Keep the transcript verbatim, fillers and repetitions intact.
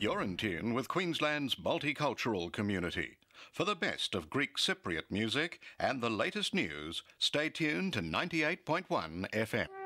You're in tune with Queensland's multicultural community. For the best of Greek Cypriot music and the latest news, stay tuned to ninety-eight point one F M.